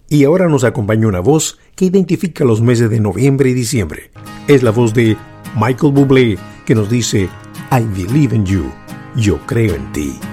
Y ahora nos acompaña una voz que identifica los meses de noviembre y diciembre. Es la voz de Michael Bublé, que nos dice: I believe in you. Yo creo en ti.